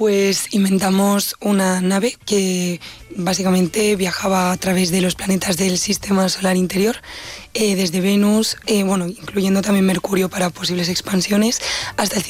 Pues inventamos una nave que básicamente viajaba a través de los planetas del sistema solar interior, desde Venus, incluyendo también Mercurio para posibles expansiones, hasta el